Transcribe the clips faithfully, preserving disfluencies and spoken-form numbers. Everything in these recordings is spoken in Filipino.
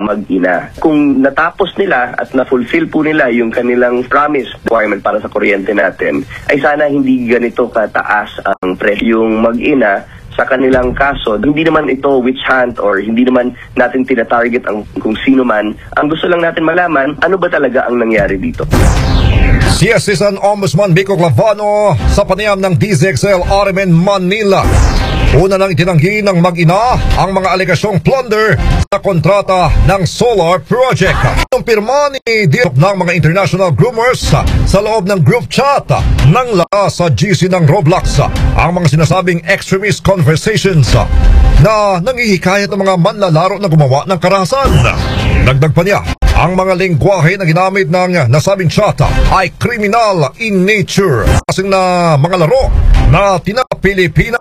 mag-ina. Kung natapos nila at na-fulfill po nila yung kanilang promise requirement para sa kuryente natin, ay sana hindi ganito kataas ang presyo yung mag-ina. Sa kanilang kaso, hindi naman ito witch hunt or hindi naman natin tina-target ang kung sino man. Ang gusto lang natin malaman, ano ba talaga ang nangyari dito? Si Assistant Ombudsman Vico Clavano sa panayam ng D Z X L R M N Manila. Una nang itinanggi ng mag-ina ang mga alegasyong plunder sa kontrata ng solar project. Kumpirma ni Direk ng mga international groomers sa loob ng group chat ng la sa G C ng Roblox ang mga sinasabing extremist conversations na nangihikayat ng mga manlalaro na gumawa ng karahasan. Dagdag pa niya, ang mga lengguwahe na ginamit ng nasabing chat ay criminal in nature. Kasing na mga laro na tina-Pilipina.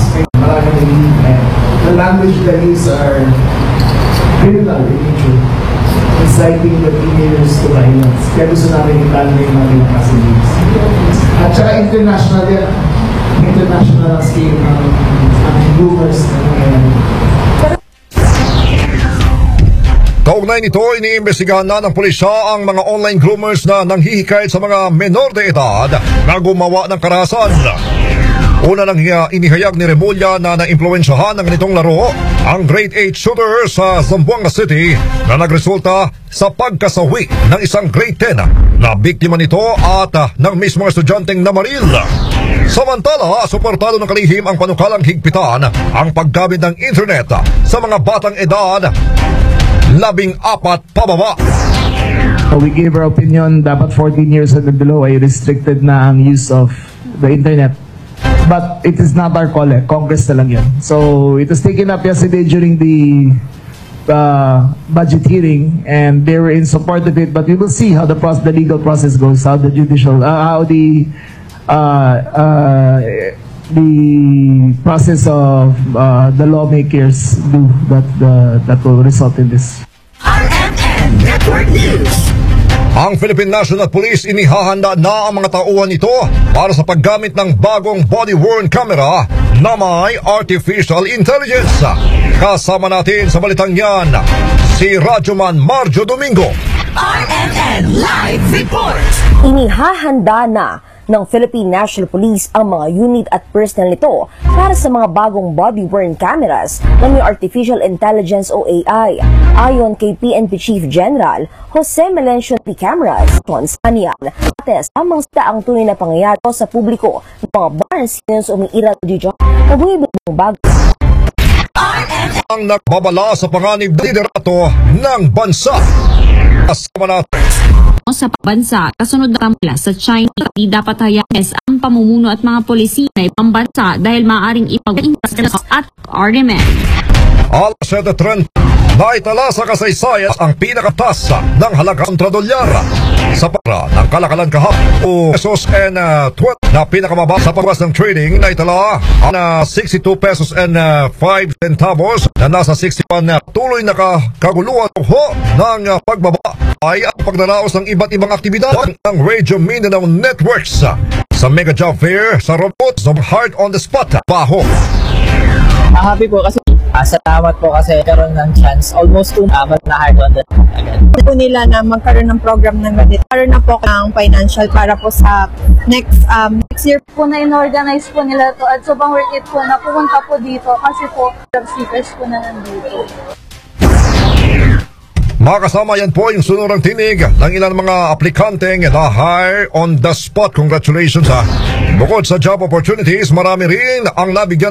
The language that is are criminal in nature, inciting the teenagers to violence. Kaya gusto namin italo yung mga passengers. At saka international yan. International scale ng boomers na nangyayari. Kaugnay nito, iniimbestigahan na ng pulisya ang mga online groomers na nanghihikayat sa mga menor de edad na gumawa ng karahasan. Una nang inihayag ni Remulla na naimpluwensyahan ng ganitong laro ang grade eight shooter sa Zamboanga City na nagresulta sa pagkasawi ng isang grade ten na biktima nito at uh, ng mismong estudyanteng namaril. Samantala, suportado ng kalihim ang panukalang higpitan ang paggamit ng internet sa mga batang edad labing apat pababa. We gave our opinion, dapat fourteen years and below ay restricted na ang use of the internet. But it is not our call, eh. Congress na lang yan. So it was taken up yesterday during the uh, budget hearing, and they were in support of it. But we will see how the process, the legal process goes, how the judicial, uh, how the uh, uh, the process of uh, the lawmakers do that uh, that will result in this. R M N Network News. Ang Philippine National Police inihahanda na ang mga tauhan nito para sa paggamit ng bagong body-worn camera na may artificial intelligence. Kasama natin sa balitang yan, si Radyoman Marjo Domingo. R M N Live Report. Inihahanda na ng Philippine National Police ang mga unit at personnel nito para sa mga bagong body-worn cameras na may artificial intelligence o A I. Ayon kay P N P Chief General Jose Melencio, the cameras Sanian ates amang sa ang tunay na pangyayari sa publiko ng mga barn scenes umiiral dito na bumibigong bago. Ang nagbabala sa panganib na liderato ng bansa. Kasama natin sa bansa, kasunod na kamula sa China, di dapat hayaan ang pamumuno at mga polisi na ibang bansa dahil maaaring ipag-imbas at ornament. alas siyete trenta, naitala sa kasaysayan ang pinakatasa ng halagang kontra dolyar sa para ng kalakalan kahapon o pesos and uh, twenty na pinakamaba sa pagwas ng trading na itala ang uh, sixty-two pesos and uh, five centavos na nasa sixty-one na tuloy na kaguluhan ho ng uh, pagbaba ay ang pagdaraos ng iba't ibang aktibidad ng Radio Mindanao Networks sa Mega Job Fair sa Robot of Heart on the Spot Baho. Uh, happy po kasi uh, salamat po kasi karoon ng chance almost two apat na hard on the agad. Po nila na magkaroon ng program ng ganito. Karoon na po ng financial para po sa next um, next year po na in-organize po nila to at sobrang worth it po na pumunta po dito kasi po job seekers po na nandito. Makasama yan po yung sunurang tinig ng ilang mga aplikanteng na-hire on the spot. Congratulations ha. Bukod sa job opportunities, marami rin ang nabigyan